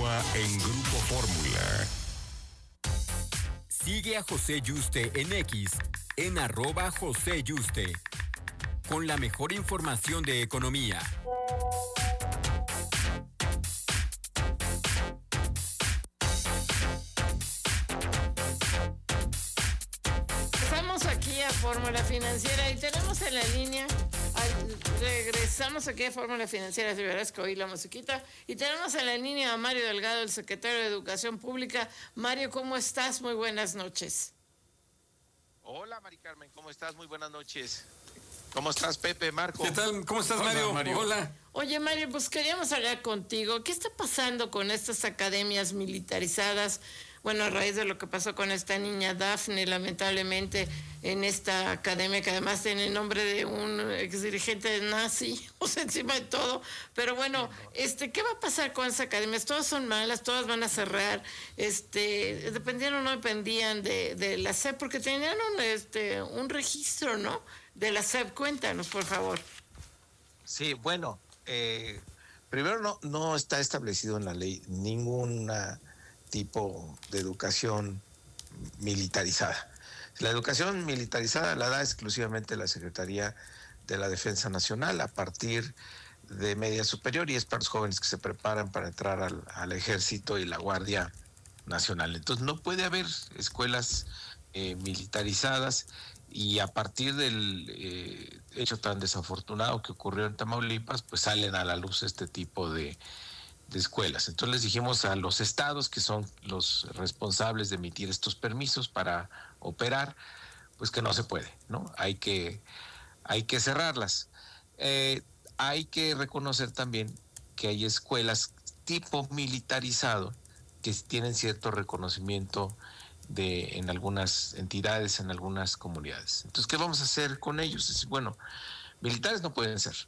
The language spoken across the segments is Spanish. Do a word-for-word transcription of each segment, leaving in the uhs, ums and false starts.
continúa en Grupo Fórmula. Sigue a José Yuste en X, en arroba José Yuste, con la mejor información de economía. Estamos aquí a Fórmula Financiera y tenemos en la línea, al, regresamos aquí a Fórmula Financiera, si verás que oí la musiquita, y tenemos en la línea a Mario Delgado, el secretario de Educación Pública. Mario, ¿cómo estás? Muy buenas noches. Hola, Mari Carmen, ¿cómo estás? Muy buenas noches. ¿Cómo estás, Pepe, Marco? ¿Qué tal? ¿Cómo estás, Mario? Hola, Mario. Hola. Oye, Mario, pues queríamos hablar contigo. ¿Qué está pasando con estas academias militarizadas? Bueno, a raíz de lo que pasó con esta niña Dafne, lamentablemente, en esta academia que además tiene el nombre de un exdirigente nazi, o sea, encima de todo. Pero bueno, este, ¿qué va a pasar con esas academias? Todas son malas, todas van a cerrar. Este, dependieron o no dependían de, de la S E P, porque tenían un, este, un registro, ¿no? De la S E P. Cuéntanos, por favor. Sí, bueno, eh, primero no, no está establecido en la ley ninguna tipo de educación militarizada. La educación militarizada la da exclusivamente la Secretaría de la Defensa Nacional a partir de media superior, y es para los jóvenes que se preparan para entrar al, al Ejército y la Guardia Nacional. Entonces no puede haber escuelas eh, militarizadas, y a partir del eh, hecho tan desafortunado que ocurrió en Tamaulipas, pues salen a la luz este tipo de de escuelas. Entonces les dijimos a los estados, que son los responsables de emitir estos permisos para operar, pues que no se puede, ¿no? Hay que, hay que cerrarlas. Eh, hay que reconocer también que hay escuelas tipo militarizado que tienen cierto reconocimiento de, en algunas entidades, en algunas comunidades. Entonces, ¿qué vamos a hacer con ellos? Es, bueno, militares no pueden ser.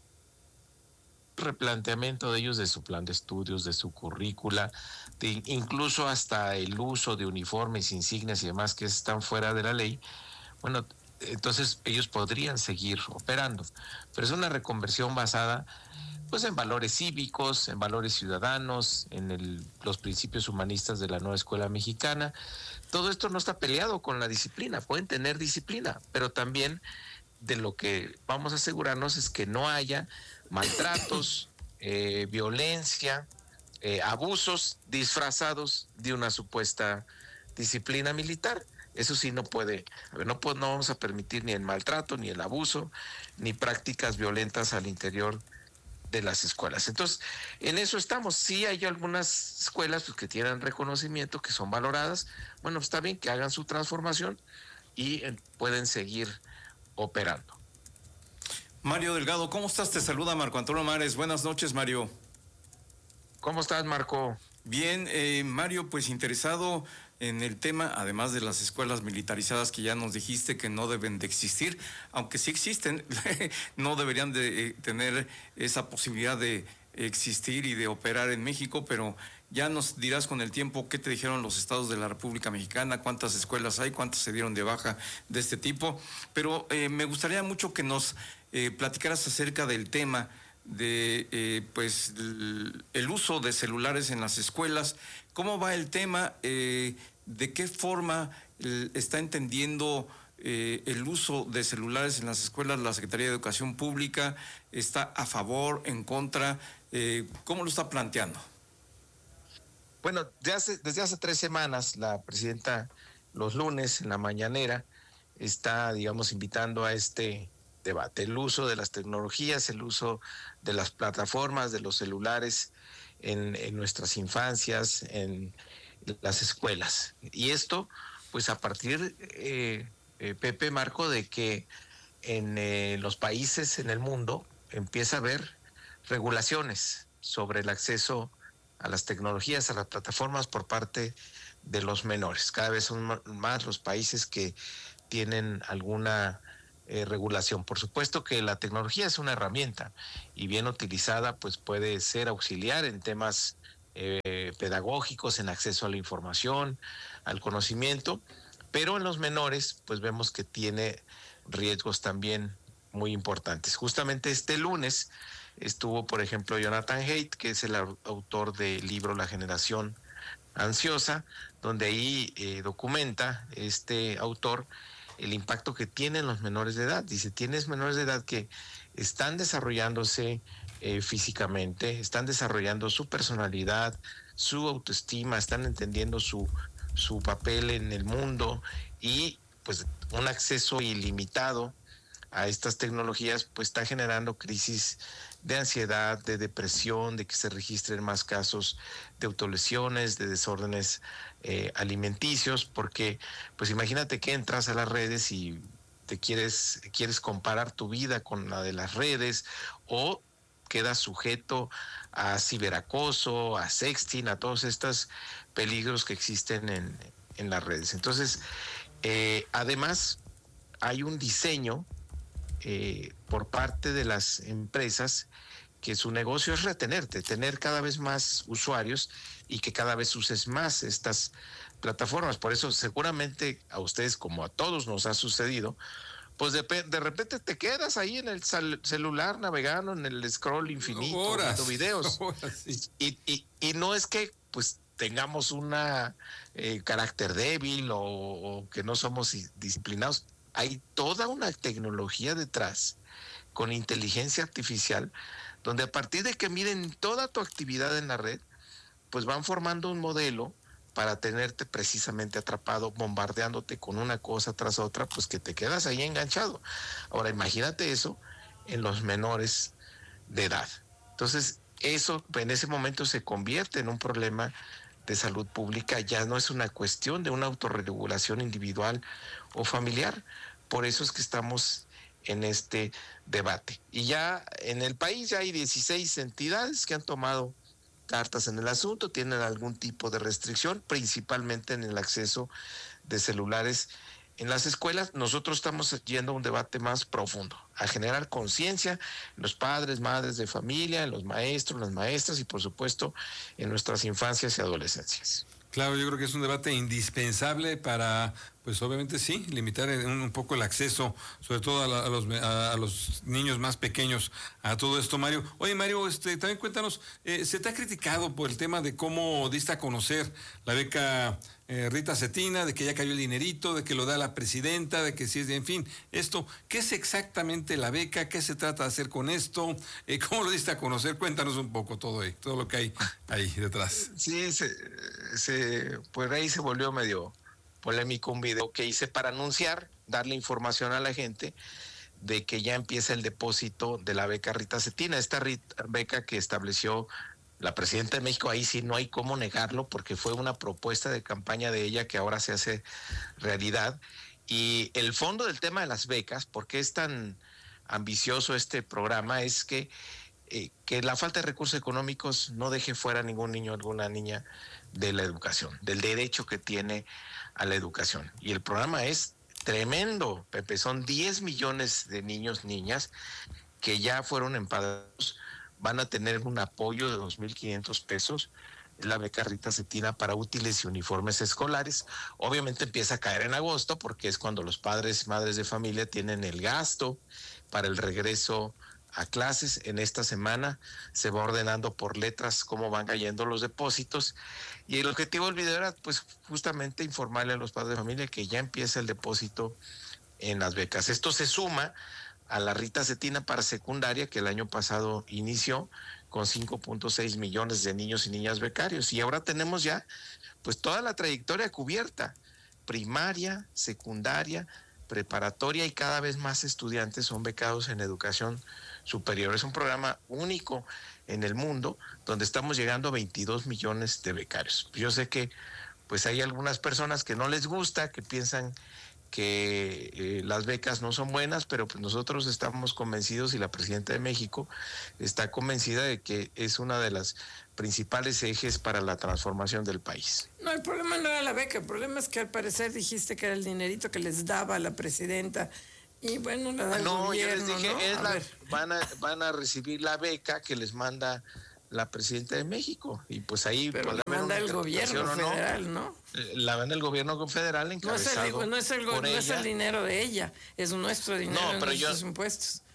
Replanteamiento de ellos, de su plan de estudios, de su currícula, de incluso hasta el uso de uniformes, insignias y demás que están fuera de la ley. Bueno, entonces ellos podrían seguir operando, pero es una reconversión basada pues en valores cívicos, en valores ciudadanos, en el, los principios humanistas de la nueva escuela mexicana. Todo esto no está peleado con la disciplina, pueden tener disciplina, pero también de lo que vamos a asegurarnos es que no haya maltratos, eh, violencia, eh, abusos disfrazados de una supuesta disciplina militar. Eso sí no puede, a ver, no, no vamos a permitir ni el maltrato, ni el abuso, ni prácticas violentas al interior de las escuelas. Entonces, en eso estamos. Sí hay algunas escuelas pues, que tienen reconocimiento, que son valoradas. Bueno, está bien que hagan su transformación y eh, pueden seguir operando. Mario Delgado, ¿cómo estás? Te saluda Marco Antonio Mares. Buenas noches, Mario. ¿Cómo estás, Marco? Bien, eh, Mario, pues interesado en el tema, además de las escuelas militarizadas que ya nos dijiste que no deben de existir, aunque sí existen, no deberían de eh, tener esa posibilidad de existir y de operar en México, pero ya nos dirás con el tiempo qué te dijeron los estados de la República Mexicana, cuántas escuelas hay, cuántas se dieron de baja de este tipo, pero eh, me gustaría mucho que nos eh, platicaras acerca del tema de eh, pues el, el uso de celulares en las escuelas. ¿Cómo va el tema? Eh, ¿De qué forma eh, está entendiendo eh, el uso de celulares en las escuelas la Secretaría de Educación Pública? ¿Está a favor, en contra? Eh, ¿Cómo lo está planteando? Bueno, desde hace, desde hace tres semanas la presidenta los lunes en la mañanera está, digamos, invitando a este debate, el uso de las tecnologías, el uso de las plataformas, de los celulares en, en nuestras infancias, en las escuelas. Y esto, pues a partir, eh, eh, Pepe, Marco, de que en eh, los países en el mundo empieza a haber regulaciones sobre el acceso a las tecnologías, a las plataformas por parte de los menores. Cada vez son más los países que tienen alguna eh, regulación. Por supuesto que la tecnología es una herramienta y bien utilizada pues puede ser auxiliar en temas eh, pedagógicos, en acceso a la información, al conocimiento, pero en los menores pues vemos que tiene riesgos también muy importantes. Justamente este lunes Estuvo, por ejemplo, Jonathan Haidt, que es el autor del libro La Generación Ansiosa, donde ahí eh, documenta este autor el impacto que tienen los menores de edad. Dice, tienes menores de edad que están desarrollándose eh, físicamente, están desarrollando su personalidad, su autoestima, están entendiendo su, su papel en el mundo, y pues un acceso ilimitado a estas tecnologías pues está generando crisis de ansiedad, de depresión, de que se registren más casos de autolesiones, de desórdenes eh, alimenticios, porque pues imagínate que entras a las redes y te quieres, quieres comparar tu vida con la de las redes, o quedas sujeto a ciberacoso, a sexting, a todos estos peligros que existen en, en las redes. Entonces, eh, además, hay un diseño Eh, por parte de las empresas que su negocio es retenerte, tener cada vez más usuarios y que cada vez uses más estas plataformas. Por eso seguramente a ustedes, como a todos nos ha sucedido, pues de, de repente te quedas ahí en el celular navegando en el scroll infinito, horas, viendo videos. Horas, sí. y, y, y no es que pues tengamos una eh, carácter débil o, o que no somos disciplinados. Hay toda una tecnología detrás con inteligencia artificial, donde a partir de que miden toda tu actividad en la red, pues van formando un modelo para tenerte precisamente atrapado, bombardeándote con una cosa tras otra, pues que te quedas ahí enganchado. Ahora imagínate eso en los menores de edad. Entonces eso en ese momento se convierte en un problema de salud pública, ya no es una cuestión de una autorregulación individual o familiar. Por eso es que estamos en este debate. Y ya en el país ya hay dieciséis entidades que han tomado cartas en el asunto, tienen algún tipo de restricción, principalmente en el acceso de celulares en las escuelas. Nosotros estamos yendo a un debate más profundo, a generar conciencia en los padres, madres de familia, en los maestros, las maestras y por supuesto en nuestras infancias y adolescencias. Claro, yo creo que es un debate indispensable para, pues obviamente sí, limitar un, un poco el acceso, sobre todo a, la, a, los, a, a los niños más pequeños, a todo esto, Mario. Oye, Mario, este, también cuéntanos, eh, se te ha criticado por el tema de cómo diste a conocer la beca eh, Rita Cetina, de que ya cayó el dinerito, de que lo da la presidenta, de que sí es de, en fin, esto, ¿qué es exactamente la beca? ¿Qué se trata de hacer con esto? Eh, ¿Cómo lo diste a conocer? Cuéntanos un poco todo ahí, todo lo que hay ahí detrás. Sí, se, se, pues ahí se volvió medio polémico un video que hice para anunciar, darle información a la gente de que ya empieza el depósito de la beca Rita Cetina, esta Rita, beca que estableció la presidenta de México. Ahí sí no hay cómo negarlo, porque fue una propuesta de campaña de ella que ahora se hace realidad. Y el fondo del tema de las becas, ¿por qué es tan ambicioso este programa? Es que, eh, que la falta de recursos económicos no deje fuera a ningún niño o alguna niña de la educación, del derecho que tiene a la educación. Y el programa es tremendo, Pepe, son diez millones de niños, niñas, que ya fueron empadronados, van a tener un apoyo de dos mil quinientos pesos, la beca Rita Cetina para útiles y uniformes escolares. Obviamente empieza a caer en agosto, porque es cuando los padres y madres de familia tienen el gasto para el regreso a clases. En esta semana se va ordenando por letras cómo van cayendo los depósitos, y el objetivo del video era pues justamente informarle a los padres de familia que ya empieza el depósito en las becas. Esto se suma a la Rita Cetina para secundaria, que el año pasado inició con cinco punto seis millones de niños y niñas becarios, y ahora tenemos ya pues toda la trayectoria cubierta, primaria, secundaria, preparatoria, y cada vez más estudiantes son becados en educación superior. Es un programa único en el mundo, donde estamos llegando a veintidós millones de becarios. Yo sé que pues hay algunas personas que no les gusta, que piensan que eh, las becas no son buenas, pero pues nosotros estamos convencidos, y la presidenta de México está convencida de que es una de las principales ejes para la transformación del país. No, el problema no era la beca, el problema es que al parecer dijiste que era el dinerito que les daba la presidenta, y bueno, la da el no, gobierno, yo les dije, ¿no? es A la, ver. van, a, van a recibir la beca que les manda la presidenta de México, y pues ahí Pero podrá la haber manda una el gobierno interpretación o no. federal, ¿no? La manda el gobierno federal No es, encabezado el, no, es el, por no es ella. el dinero de ella, es nuestro dinero, No, pero de yo- nuestros impuestos.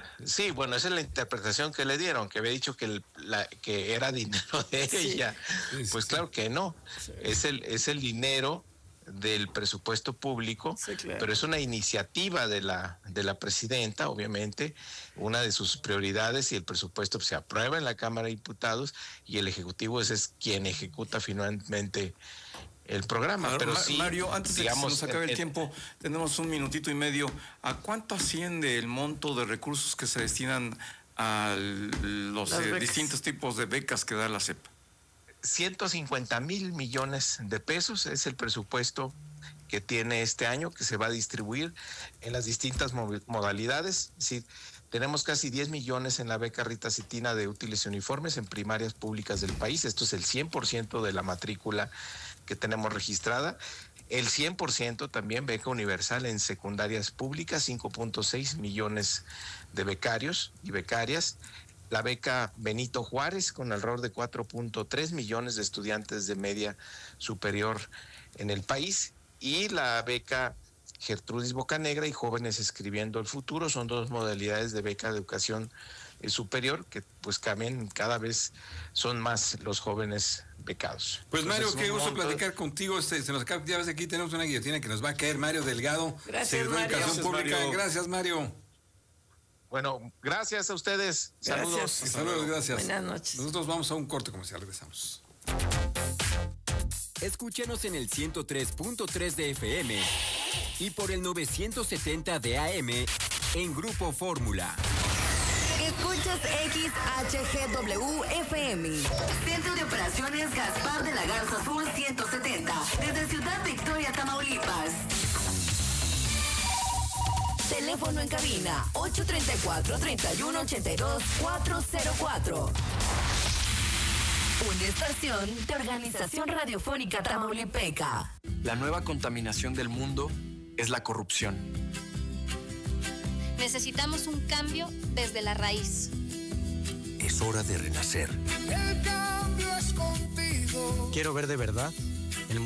Sí, bueno, esa es la interpretación que le dieron, que había dicho que, el, la, que era dinero de Sí. ella. Sí, sí, Pues sí. claro que no. Sí. Es el, es el dinero del presupuesto público, Sí, claro. pero es una iniciativa de la, de la presidenta, obviamente, una de sus prioridades, y el presupuesto se aprueba en la Cámara de Diputados y el Ejecutivo es, es quien ejecuta finalmente el programa. A ver, pero Ma- sí, Mario, antes de digamos, que se nos acabe el en- tiempo, tenemos un minutito y medio. ¿A cuánto asciende el monto de recursos que se destinan a los Las eh, becas. distintos tipos de becas que da la C E P? ciento cincuenta mil millones de pesos es el presupuesto que tiene este año, que se va a distribuir en las distintas mo- modalidades. Es decir, tenemos casi diez millones en la beca Rita Cetina de útiles y uniformes en primarias públicas del país. Esto es el cien por ciento de la matrícula que tenemos registrada. El cien por ciento también beca universal en secundarias públicas, cinco punto seis millones de becarios y becarias. La beca Benito Juárez con alrededor de cuatro punto tres millones de estudiantes de media superior en el país. Y la beca Gertrudis Bocanegra y Jóvenes Escribiendo el Futuro son dos modalidades de beca de educación eh, superior que pues cambian, cada vez son más los jóvenes becados. Pues Mario, Entonces, qué un gusto monto- platicar contigo. Este, se nos acaba, ya ves, aquí tenemos una guillotina que nos va a caer. Mario Delgado, Gracias, secretario de Mario. Educación Gracias, Pública. Mario. Gracias, Mario. Bueno, gracias a ustedes. Gracias. Saludos. Saludos, gracias. Buenas noches. Nosotros vamos a un corte comercial, regresamos. Escúchenos en el ciento tres punto tres de F M y por el novecientos setenta de A M en Grupo Fórmula. Escuchas X H G W F M. Centro de Operaciones Gaspar de la Garza Sur ciento setenta. Desde Ciudad Victoria, Tamaulipas. Teléfono en cabina ocho tres cuatro, tres uno ocho dos, cuatro cero cuatro. Una estación de Organización Radiofónica Tamaulipeca. La nueva contaminación del mundo es la corrupción. Necesitamos un cambio desde la raíz. Es hora de renacer. El cambio es contigo. Quiero ver de verdad